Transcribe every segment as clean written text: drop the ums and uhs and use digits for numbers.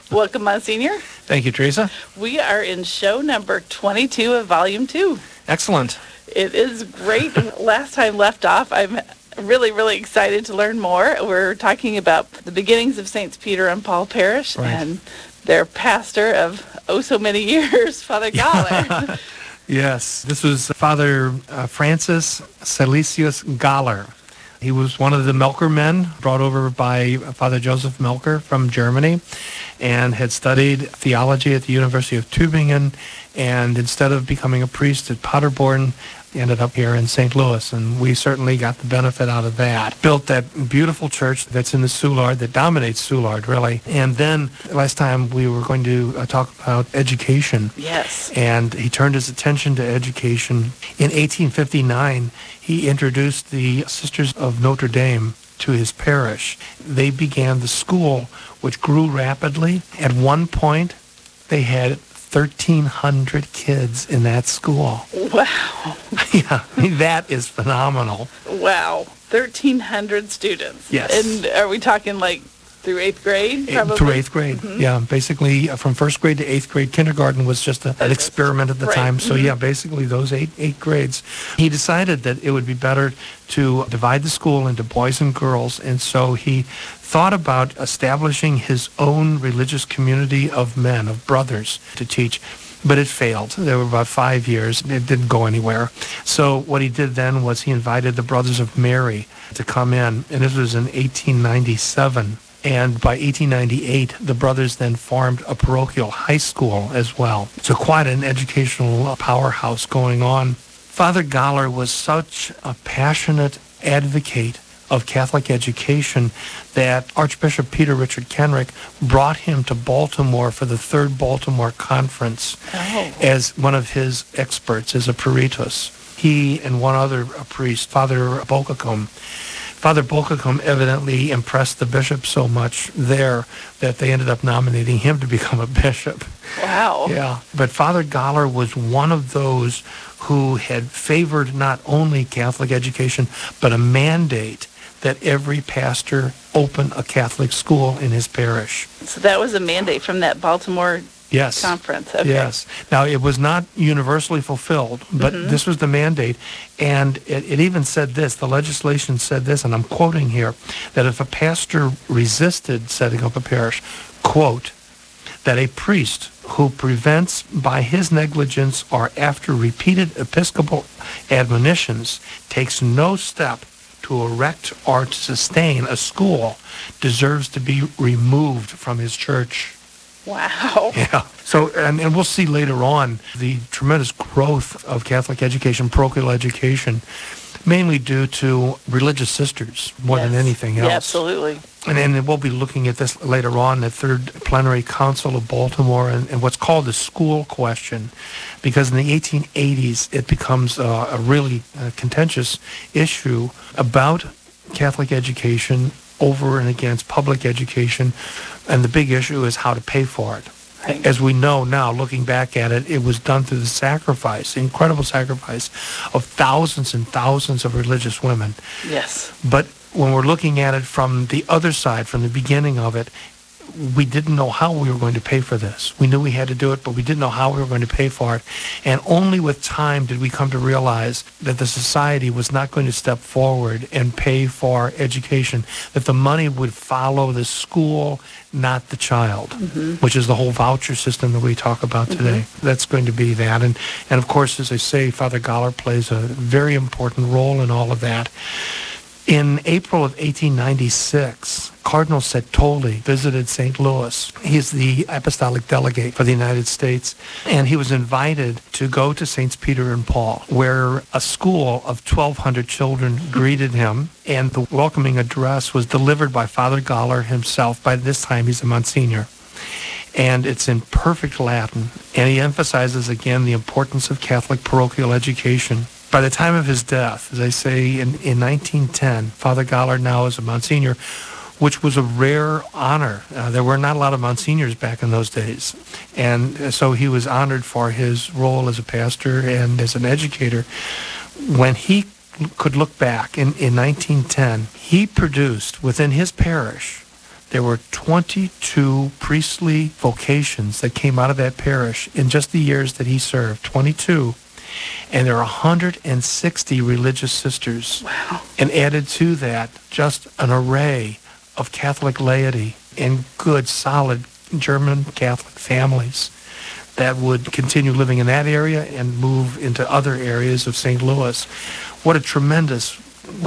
Welcome, Monsignor. Thank you, Teresa. We are in show number 22 of Volume 2. Excellent. It is great. Last time left off, I'm really, really excited to learn more. We're talking about the beginnings of Saints Peter and Paul Parish and their pastor of so many years, Father Galler. Yes, this was Father Francis Salesius Galler. He was one of the Melker men brought over by Father Joseph Melker from Germany and had studied theology at the University of Tübingen, and instead of becoming a priest at Paderborn, he ended up here in St. Louis, and we certainly got the benefit out of that. Built that beautiful church that's in the Soulard, that dominates Soulard, really. And then last time we were going to talk about education. Yes. And he turned his attention to education. In 1859, he introduced the Sisters of Notre Dame to his parish. They began the school, which grew rapidly. At one point, they had 1,300 kids in that school. Wow. Yeah, I mean, that is phenomenal. Wow. 1,300 students. Yes. And are we talking like through 8th grade? Probably? Through 8th grade, yeah. Basically, from 1st grade to 8th grade, kindergarten was just an experiment at the time. So, yeah, basically those eight grades. He decided that it would be better to divide the school into boys and girls, and so he thought about establishing his own religious community of men, of brothers, to teach. But it failed. There were about 5 years. It didn't go anywhere. So what he did then was he invited the Brothers of Mary to come in, and this was in 1897. And by 1898, the brothers then formed a parochial high school as well. So quite an educational powerhouse going on. Father Galler was such a passionate advocate of Catholic education that Archbishop Peter Richard Kenrick brought him to Baltimore for the Third Baltimore Conference as one of his experts, as a peritus. He and one other priest, Father Bokacum. Father Bokacum evidently impressed the bishop so much there that they ended up nominating him to become a bishop. Wow. Yeah. But Father Galler was one of those who had favored not only Catholic education, but a mandate that every pastor open a Catholic school in his parish. So that was a mandate from that Baltimore conference. Okay. Yes. Now, it was not universally fulfilled, but this was the mandate. And it even said this, the legislation said this, and I'm quoting here, that if a pastor resisted setting up a parish, quote, that a priest who prevents by his negligence or after repeated episcopal admonitions takes no step to erect or to sustain a school deserves to be removed from his church. Wow. Yeah. So, and we'll see later on the tremendous growth of Catholic education, parochial education, mainly due to religious sisters more than anything else. Yeah, absolutely. And we'll be looking at this later on, the Third Plenary Council of Baltimore, and what's called the school question, because in the 1880s it becomes a really contentious issue about Catholic education over and against public education, and the big issue is how to pay for it. As we know now, looking back at it, it was done through the sacrifice, the incredible sacrifice of thousands and thousands of religious women. Yes. But when we're looking at it from the other side, from the beginning of it, we didn't know how we were going to pay for this. We knew we had to do it, but we didn't know how we were going to pay for it. And only with time did we come to realize that the society was not going to step forward and pay for education, that the money would follow the school, not the child, which is the whole voucher system that we talk about today. That's going to be that. And of course, as I say, Father Galler plays a very important role in all of that. In April of 1896, Cardinal Settoli visited St. Louis. He's the apostolic delegate for the United States, and he was invited to go to Saints Peter and Paul, where a school of 1,200 children greeted him, and the welcoming address was delivered by Father Galler himself. By this time, he's a Monsignor. And it's in perfect Latin, and he emphasizes again the importance of Catholic parochial education. By the time of his death, as I say, in 1910, Father Galler now is a Monsignor, which was a rare honor. There were not a lot of Monsignors back in those days. And so he was honored for his role as a pastor and as an educator. When he could look back in 1910, he produced within his parish there were 22 priestly vocations that came out of that parish in just the years that he served, 22. And there are 160 religious sisters. Wow. And added to that, just an array of Catholic laity and good, solid German Catholic families that would continue living in that area and move into other areas of St. Louis. What a tremendous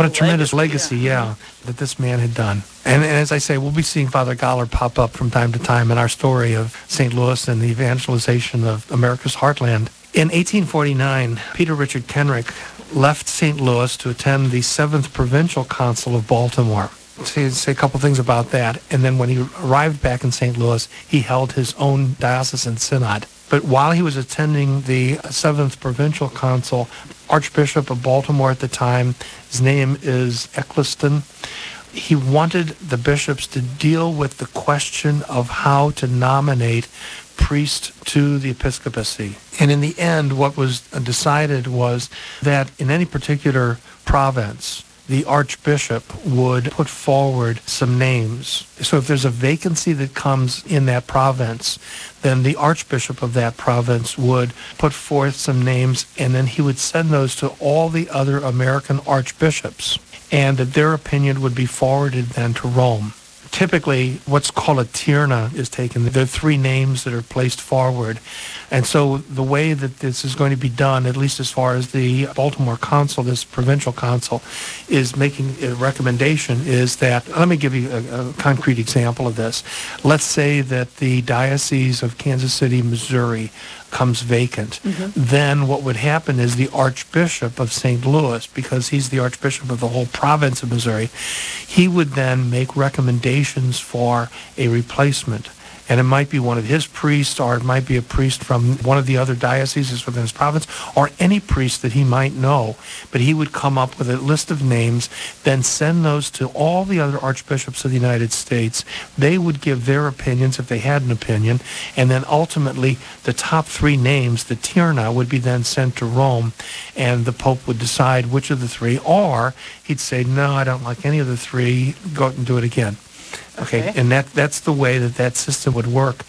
legacy, that this man had done. And as I say, we'll be seeing Father Gollard pop up from time to time in our story of St. Louis and the evangelization of America's heartland. In 1849, Peter Richard Kenrick left St. Louis to attend the 7th Provincial Council of Baltimore. Say a couple things about that. And then when he arrived back in St. Louis, he held his own diocesan synod. But while he was attending the 7th Provincial Council, Archbishop of Baltimore at the time, his name is Eccleston, he wanted the bishops to deal with the question of how to nominate priests to the episcopacy. And in the end, what was decided was that in any particular province, the archbishop would put forward some names. So if there's a vacancy that comes in that province, then the archbishop of that province would put forth some names, and then he would send those to all the other American archbishops, and that their opinion would be forwarded then to Rome. Typically, what's called a tierna is taken. There are 3 names that are placed forward. And so the way that this is going to be done, at least as far as the Baltimore Council, this provincial council, is making a recommendation is that, let me give you a concrete example of this. Let's say that the Diocese of Kansas City, Missouri, comes vacant. Then what would happen is the Archbishop of St. Louis, because he's the Archbishop of the whole province of Missouri, he would then make recommendations for a replacement. And it might be one of his priests, or it might be a priest from one of the other dioceses within his province, or any priest that he might know. But he would come up with a list of names, then send those to all the other archbishops of the United States. They would give their opinions if they had an opinion, and then ultimately the top 3 names, the tierna, would be then sent to Rome, and the Pope would decide which of the 3, or he'd say, no, I don't like any of the 3, go out and do it again. Okay, and that's the way that system would work.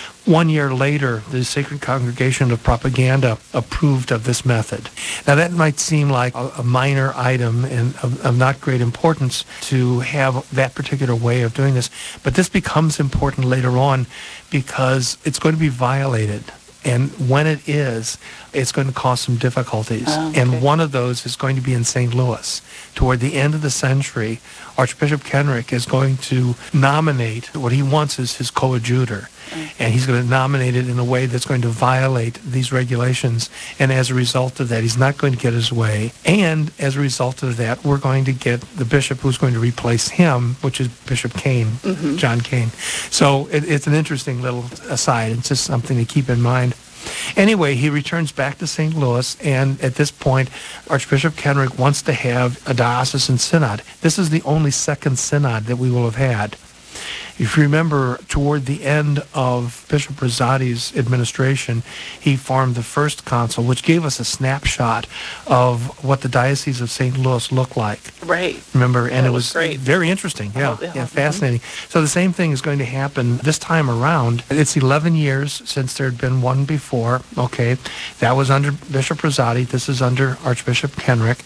1 year later, the Sacred Congregation of Propaganda approved of this method. Now, that might seem like a minor item and of not great importance to have that particular way of doing this, but this becomes important later on because it's going to be violated. And when it is, it's going to cause some difficulties. And one of those is going to be in St. Louis. Toward the end of the century, Archbishop Kenrick is going to nominate what he wants as his coadjutor. And he's going to nominate it in a way that's going to violate these regulations. And as a result of that, he's not going to get his way. And as a result of that, we're going to get the bishop who's going to replace him, which is Bishop Kane, John Kane. So it's an interesting little aside. It's just something to keep in mind. Anyway, he returns back to St. Louis, and at this point, Archbishop Kenrick wants to have a diocesan synod. This is the only second synod that we will have had. If you remember, toward the end of Bishop Rosati's administration, he formed the first council, which gave us a snapshot of what the Diocese of St. Louis looked like. Right. Remember? And it was great. Very interesting. Yeah, fascinating. So the same thing is going to happen this time around. It's 11 years since there had been one before. Okay, that was under Bishop Rosati. This is under Archbishop Kenrick.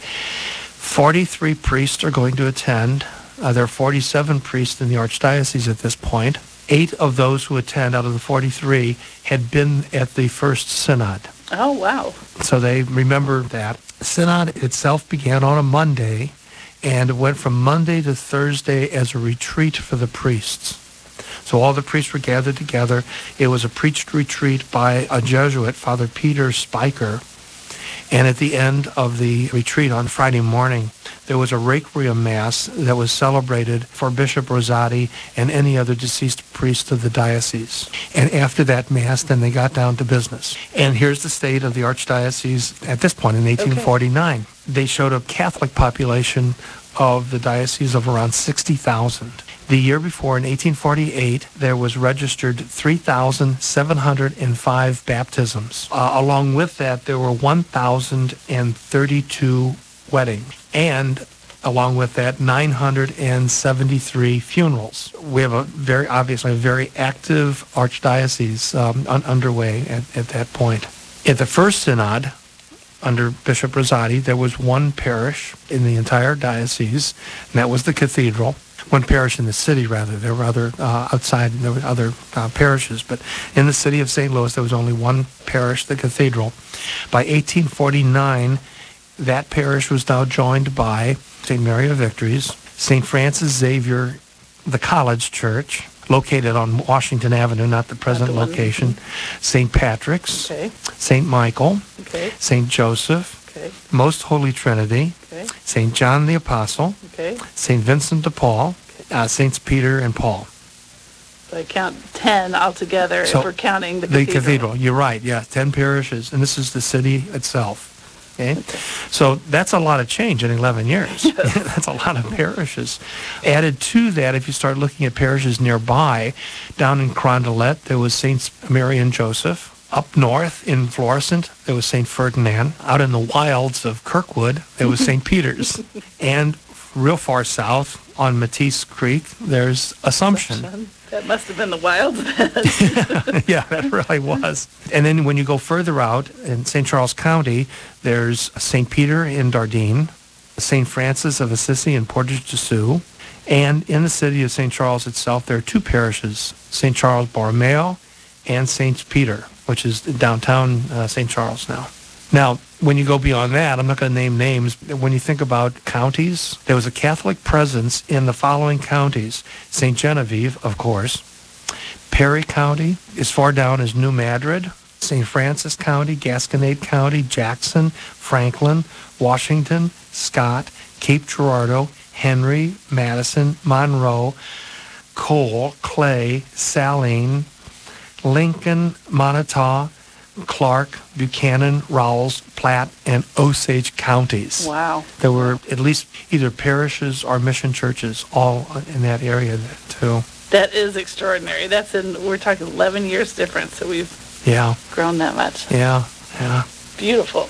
43 priests are going to attend. There are 47 priests in the Archdiocese at this point. 8 of those who attend out of the 43 had been at the first synod. Oh, wow. So they remember that. The synod itself began on a Monday, and it went from Monday to Thursday as a retreat for the priests. So all the priests were gathered together. It was a preached retreat by a Jesuit, Father Peter Spiker. And at the end of the retreat on Friday morning, there was a Requiem Mass that was celebrated for Bishop Rosati and any other deceased priest of the diocese. And after that Mass, then they got down to business. And here's the state of the Archdiocese at this point in 1849. They showed a Catholic population of the diocese of around 60,000. The year before, in 1848, there was registered 3,705 baptisms. Along with that, there were 1,032 weddings. And along with that, 973 funerals. We have a very active archdiocese underway at that point. At the first synod, under Bishop Rosati, there was one parish in the entire diocese, and that was the cathedral. One parish in the city, rather. There were other outside, there were other parishes, but in the city of St. Louis, there was only one parish, the cathedral. By 1849, that parish was now joined by St. Mary of Victories, St. Francis Xavier, the College Church, located on Washington Avenue, not the present location, St. Patrick's, St. Michael, St. Joseph, Most Holy Trinity, St. John the Apostle, St. Vincent de Paul, Saints Peter and Paul. So I count 10 altogether if we're counting the cathedral. The cathedral, you're right, 10 parishes, and this is the city itself. Okay? So that's a lot of change in 11 years. That's a lot of parishes. Added to that, if you start looking at parishes nearby, down in Carondelet, there was Saints Mary and Joseph. Up north in Florissant, there was St. Ferdinand. Out in the wilds of Kirkwood, there was St. Peter's. And real far south on Matisse Creek, there's Assumption. That must have been the wilds then. Yeah, that really was. And then when you go further out in St. Charles County, there's St. Peter in Dardenne, St. Francis of Assisi in Portage de Sioux, and in the city of St. Charles itself, there are two parishes, St. Charles Borromeo and St. Peter, which is downtown St. Charles now. Now, when you go beyond that, I'm not going to name names. When you think about counties, there was a Catholic presence in the following counties. St. Genevieve, of course. Perry County, as far down as New Madrid. St. Francis County, Gasconade County, Jackson, Franklin, Washington, Scott, Cape Girardeau, Henry, Madison, Monroe, Cole, Clay, Saline, Lincoln, Montauk, Clark, Buchanan, Rowles, Platte, and Osage counties. Wow. There were at least either parishes or mission churches all in that area too. That is extraordinary. We're talking 11 years difference, so we've grown that much. Yeah. Beautiful.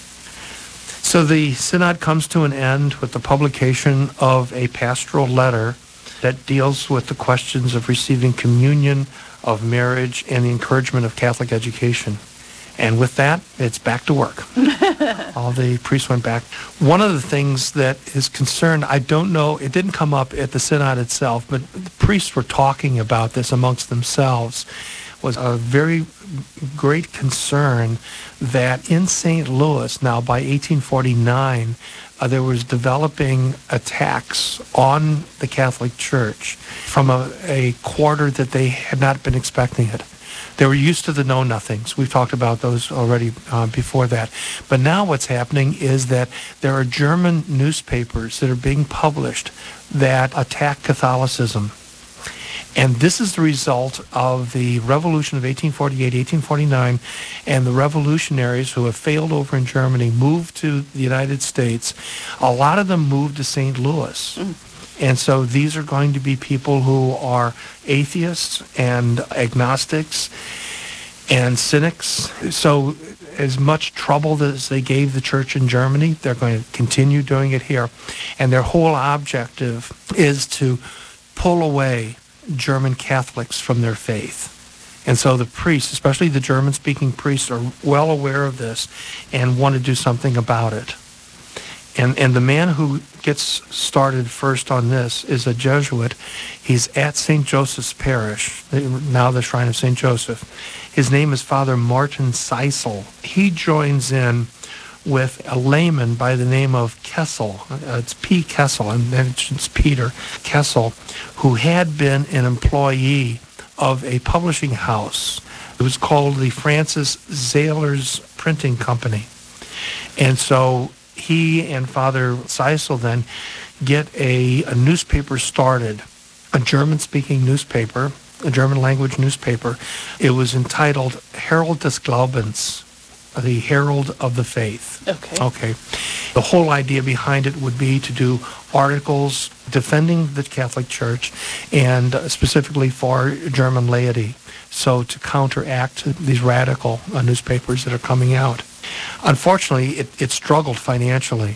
So the synod comes to an end with the publication of a pastoral letter that deals with the questions of receiving communion, of marriage, and the encouragement of Catholic education. And with that, it's back to work. All the priests went back. One of the things that is concerned, I don't know, it didn't come up at the synod itself, but the priests were talking about this amongst themselves, was a very great concern that in St. Louis, now by 1849, there was developing attacks on the Catholic Church from a quarter that they had not been expecting it. They were used to the know-nothings. We've talked about those already before that. But now what's happening is that there are German newspapers that are being published that attack Catholicism. And this is the result of the Revolution of 1848, 1849, and the revolutionaries who have failed over in Germany moved to the United States. A lot of them moved to St. Louis. And so these are going to be people who are atheists and agnostics and cynics. So as much trouble as they gave the church in Germany, they're going to continue doing it here. And their whole objective is to pull away German Catholics from their faith. And so the priests, especially the German-speaking priests, are well aware of this and want to do something about it. And the man who gets started first on this is a Jesuit. He's at St. Joseph's Parish, now the Shrine of St. Joseph. His name is Father Martin Seisel. He joins in with a layman by the name of Kessel. It's P. Kessel, and then it's Peter Kessel, who had been an employee of a publishing house. It was called the Francis Zahler's Printing Company. And so he and Father Seisel then get a newspaper started, a German-speaking newspaper, a German-language newspaper. It was entitled Herald des Glaubens, the Herald of the Faith. Okay. The whole idea behind it would be to do articles defending the Catholic Church and specifically for German laity, so to counteract these radical newspapers that are coming out. Unfortunately, it struggled financially.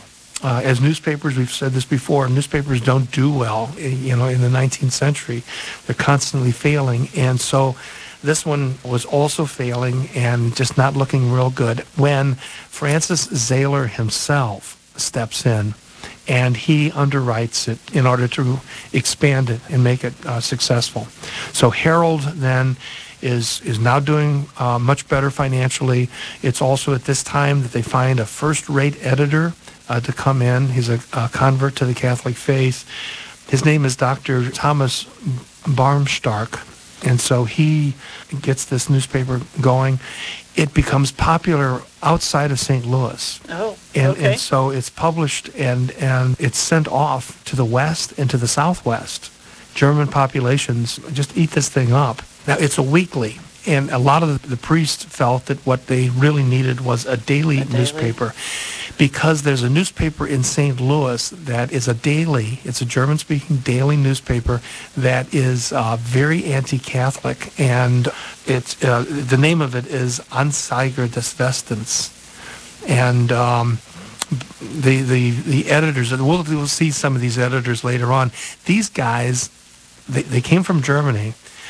As newspapers, we've said this before, newspapers don't do well, in the 19th century. They're constantly failing. And so this one was also failing and just not looking real good when Francis Zahler himself steps in and he underwrites it in order to expand it and make it successful. So Herald then is now doing much better financially. It's also at this time that they find a first-rate editor to come in. He's a convert to the Catholic faith. His name is Dr. Thomas Barmstark, and so he gets this newspaper going. It becomes popular outside of St. Louis. Oh, okay. And so it's published and it's sent off to the west and to the southwest. German populations just eat this thing up. Now, it's a weekly, and a lot of the priests felt that what they really needed was a daily newspaper, because there's a newspaper in St. Louis that is a daily, it's a German-speaking daily newspaper that is very anti-Catholic, and it's the name of it is Anzeiger des Westens. And the editors, we'll see some of these editors later on. These guys, they came from Germany.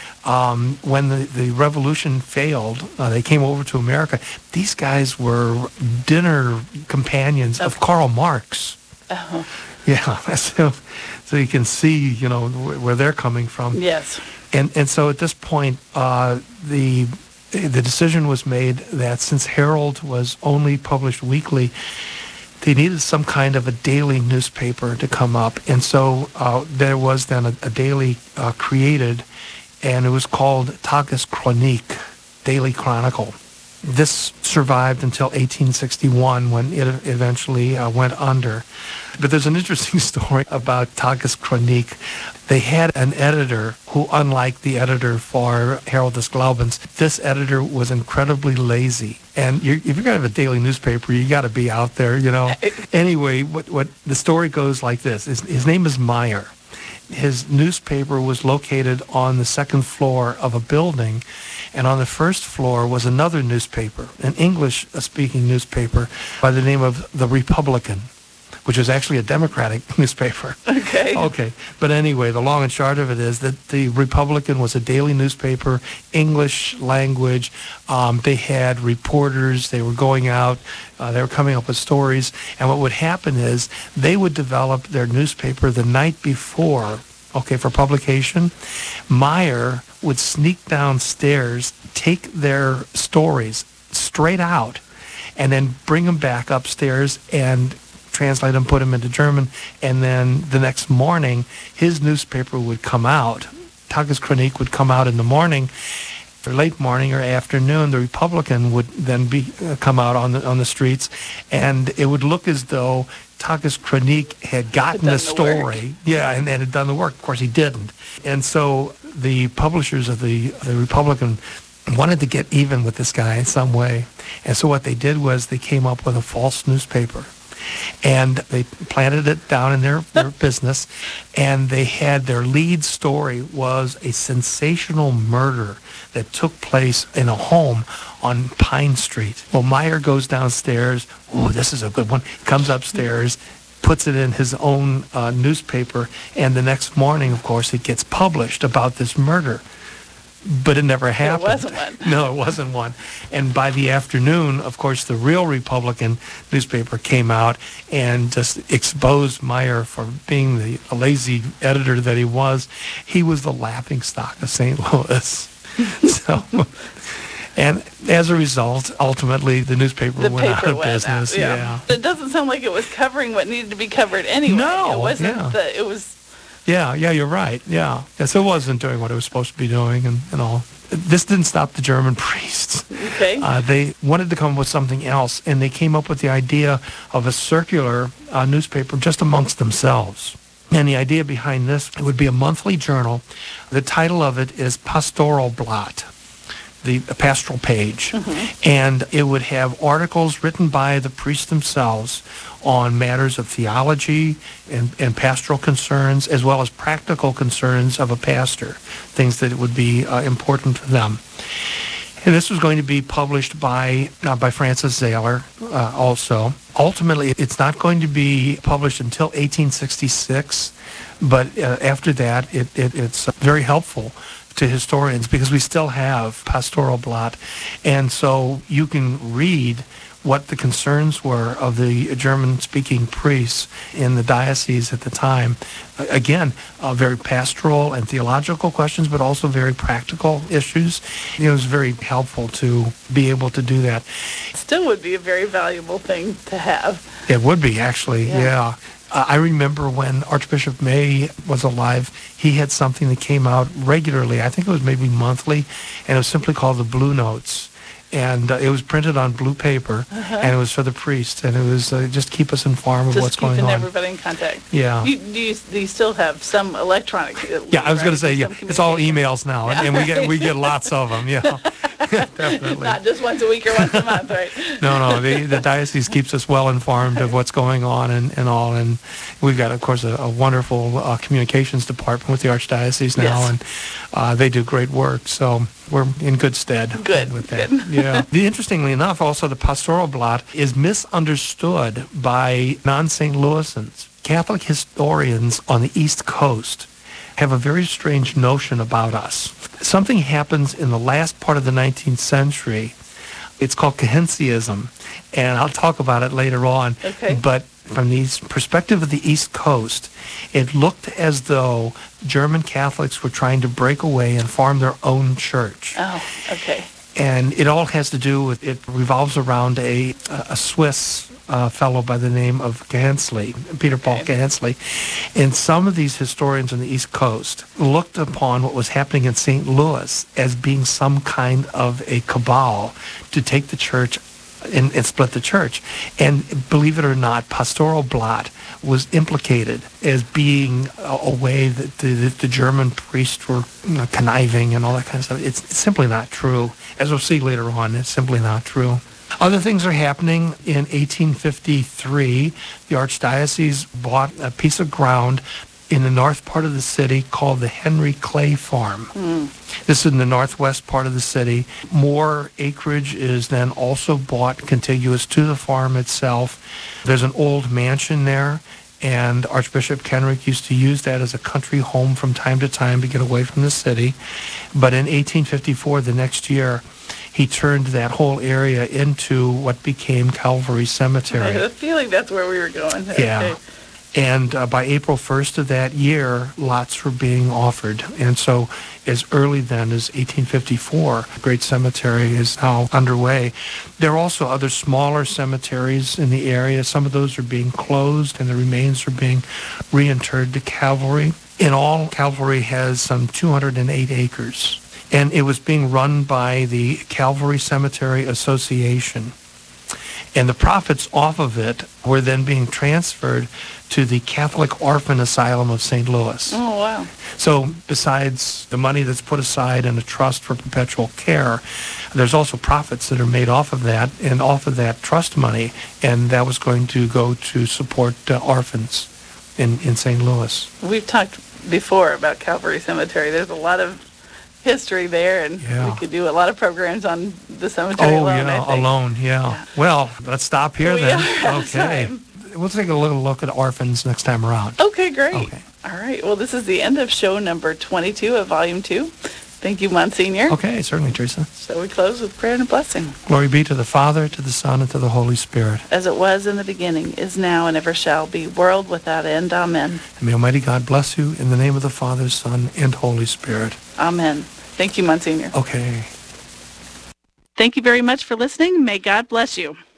When the revolution failed, they came over to America. These guys were dinner companions of Karl Marx. Oh. Yeah, so you can see, where they're coming from. Yes. And so at this point, the decision was made that since Herald was only published weekly, they needed some kind of a daily newspaper to come up. And so there was then a daily created, and it was called Tageschronik, Daily Chronicle. This survived until 1861 when it eventually went under. But there's an interesting story about Tageschronik. They had an editor who, unlike the editor for Herald des Glaubens, this editor was incredibly lazy. And if you're going to have a daily newspaper, you got to be out there, Anyway, what the story goes like this. His name is Meyer. His newspaper was located on the second floor of a building, and on the first floor was another newspaper, an English-speaking newspaper by the name of The Republican, which is actually a Democratic newspaper. Okay. But anyway, the long and short of it is that The Republican was a daily newspaper, English language. They had reporters. They were going out. They were coming up with stories. And what would happen is they would develop their newspaper the night before, for publication. Meyer would sneak downstairs, take their stories straight out, and then bring them back upstairs and translate them, put them into German, and then the next morning, his newspaper would come out. Tageschronik would come out in the morning, or late morning or afternoon. The Republican would then come out on the streets, and it would look as though Tageschronik had gotten the story, and had done the work. Of course, he didn't. And so the publishers of the Republican wanted to get even with this guy in some way. And so what they did was they came up with a false newspaper. And they planted it down in their business, and they had their lead story was a sensational murder that took place in a home on Pine Street. Well, Meyer goes downstairs. Oh, this is a good one. Comes upstairs, puts it in his own newspaper, and the next morning, of course, it gets published about this murder. But it never happened. It wasn't one. No, it wasn't one. And by the afternoon, of course, the real Republican newspaper came out and just exposed Meyer for being the lazy editor that he was. He was the laughingstock of St. Louis. And as a result, ultimately, the newspaper went out of business. Yeah. It doesn't sound like it was covering what needed to be covered anyway. No, it wasn't. It was. Yeah, you're right. Yeah. Yes, it wasn't doing what it was supposed to be doing and all. This didn't stop the German priests. Okay. They wanted to come up with something else, and they came up with the idea of a circular newspaper just amongst themselves. And the idea behind this, it would be a monthly journal. The title of it is Pastoral Blatt, the pastoral page. Mm-hmm. And it would have articles written by the priests themselves on matters of theology and pastoral concerns, as well as practical concerns of a pastor, things that would be important to them. And this was going to be published by Francis Zahler also. Ultimately, it's not going to be published until 1866, but after that, it's very helpful to historians because we still have Pastoral Blatt, and so you can read what the concerns were of the German-speaking priests in the diocese at the time. Again, very pastoral and theological questions, but also very practical issues. It was very helpful to be able to do that. Still would be a very valuable thing to have. It would be, actually, yeah. I remember when Archbishop May was alive, he had something that came out regularly. I think it was maybe monthly, and it was simply called the Blue Notes. And it was printed on blue paper, and it was for the priests, and it was just keep us informed of what's going on. Just keeping everybody in contact. Yeah. Do you still have some electronic? Yeah, I was going to say, it's all emails now, and we get lots of them, yeah. Definitely. Not just once a week or once a month, right? No, the diocese keeps us well informed of what's going on and all, and we've got, of course, a wonderful communications department with the Archdiocese now, and they do great work, so we're in good stead with that. Good. Yeah. Interestingly enough, also the Pastoral Blatt is misunderstood by non-St. Louisans. Catholic historians on the East Coast have a very strange notion about us. Something happens in the last part of the 19th century. It's called Cahensiism, and I'll talk about it later on. Okay. But from the perspective of the East Coast, it looked as though German Catholics were trying to break away and form their own church. Oh, okay. And it all has to do with, it revolves around a Swiss fellow by the name of Gahensley, Peter Paul Gahensley. And some of these historians on the East Coast looked upon what was happening in St. Louis as being some kind of a cabal to take the church and split the church. And believe it or not, Pastoral Blatt was implicated as being a way that the German priests were conniving and all that kind of stuff. It's simply not true. As we'll see later on, it's simply not true. Other things are happening. In 1853, the Archdiocese bought a piece of ground in the north part of the city called the Henry Clay Farm. This is in the northwest part of the city. More acreage is then also bought contiguous to the farm itself. There's an old mansion there, and Archbishop Kenrick used to use that as a country home from time to time to get away from the city. But in 1854, the next year, he turned that whole area into what became Calvary Cemetery. I had a feeling that's where we were going. Yeah. Okay. And by April 1st of that year, lots were being offered. And so as early then as 1854, Great Cemetery is now underway. There are also other smaller cemeteries in the area. Some of those are being closed, and the remains are being reinterred to Calvary. In all, Calvary has some 208 acres. And it was being run by the Calvary Cemetery Association. And the profits off of it were then being transferred to the Catholic Orphan Asylum of St. Louis. Oh, wow. So besides the money that's put aside in a trust for perpetual care, there's also profits that are made off of that and off of that trust money, and that was going to go to support orphans in St. Louis. We've talked before about Calvary Cemetery. There's a lot of history there, and we could do a lot of programs on the cemetery alone, I think. Alone, yeah. Well, let's stop here then. Okay. We'll take a little look at orphans next time around. Okay, great. Okay. All right. Well, this is the end of show number 22 of Volume 2. Thank you, Monsignor. Okay, certainly, Teresa. So we close with prayer and a blessing. Glory be to the Father, to the Son, and to the Holy Spirit. As it was in the beginning, is now, and ever shall be, world without end. Amen. And may Almighty God bless you in the name of the Father, Son, and Holy Spirit. Amen. Thank you, Monsignor. Okay. Thank you very much for listening. May God bless you.